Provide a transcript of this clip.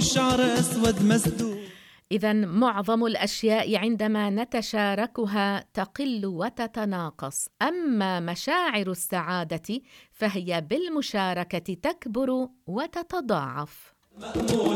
والشعر أسود مسدود. إذن معظم الأشياء عندما نتشاركها تقل وتتناقص، أما مشاعر السعادة فهي بالمشاركة تكبر وتتضاعف.